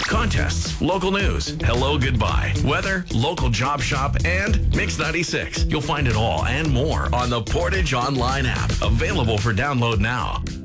contests, local news, hello, goodbye, weather, local job shop, and Mix 96. You'll find it all and more on the Portage Online app, available for download now.